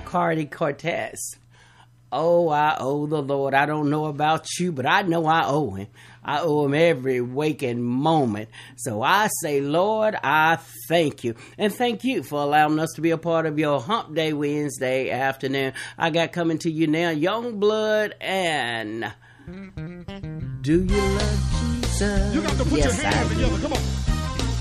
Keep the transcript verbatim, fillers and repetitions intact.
Cardi Cortez. Oh, I owe the Lord. I don't know about you, but I know I owe him. I owe him every waking moment. So I say, Lord, I thank you. And thank you for allowing us to be a part of your Hump Day Wednesday afternoon. I got coming to you now, Youngblood and Do You Love Jesus? You got to put yes, your hands together. Come on.